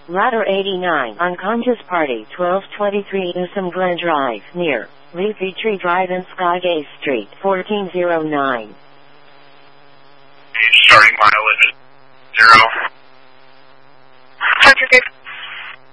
Ladder 89, Unconscious Party, 1223 Usam Glen Drive, near Leafy Tree Drive and Skygate Street, 1409. Starting mileage 0.